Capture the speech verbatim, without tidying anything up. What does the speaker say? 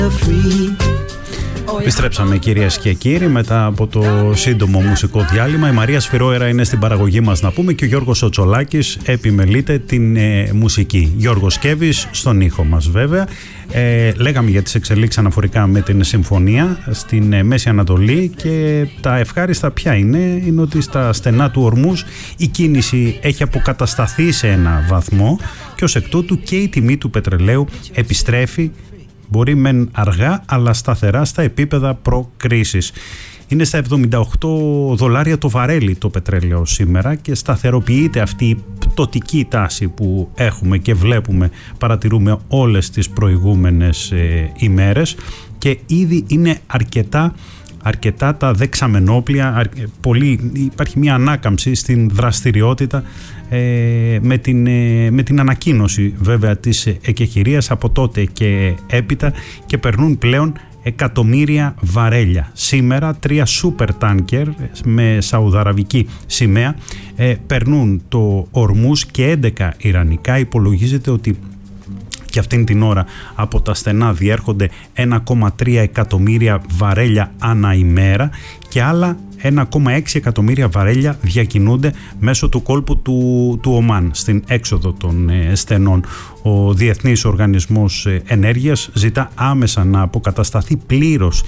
Επιστρέψαμε κυρίες και κύριοι μετά από το σύντομο μουσικό διάλειμμα. Η Μαρία Σφυρόερα είναι στην παραγωγή μας να πούμε και ο Γιώργος Οτσολάκης επιμελείται την ε, μουσική. Γιώργος Κέβης στον ήχο μας βέβαια. Ε, λέγαμε για τις εξελίξεις αναφορικά με την συμφωνία στην ε, Μέση Ανατολή και τα ευχάριστα ποια είναι, είναι ότι στα στενά του Ορμούζ η κίνηση έχει αποκατασταθεί σε ένα βαθμό και ως εκ τούτου και η τιμή του πετρελαίου επιστρέφει, μπορεί μεν αργά αλλά σταθερά στα επίπεδα προ-κρίσης. Είναι στα εβδομήντα οκτώ δολάρια το βαρέλι το πετρέλαιο σήμερα και σταθεροποιείται αυτή η πτωτική τάση που έχουμε και βλέπουμε, παρατηρούμε όλες τις προηγούμενες ε, ημέρες και ήδη είναι αρκετά αρκετά τα δεξαμενόπλια, πολύ, υπάρχει μια ανάκαμψη στην δραστηριότητα ε, με, την, ε, με την ανακοίνωση βέβαια της εκεχηρίας από τότε και έπειτα και περνούν πλέον εκατομμύρια βαρέλια. Σήμερα τρία σούπερ τάνκερ με σαουδαραβική σημαία ε, περνούν το Ορμούζ και έντεκα ιρανικά. Υπολογίζεται ότι και αυτήν την ώρα από τα στενά διέρχονται ένα κόμμα τρία εκατομμύρια βαρέλια ανά ημέρα και άλλα ένα κόμμα έξι εκατομμύρια βαρέλια διακινούνται μέσω του κόλπου του, του Ομάν στην έξοδο των ε, στενών. Ο Διεθνής Οργανισμός Ενέργειας ζητά άμεσα να αποκατασταθεί πλήρως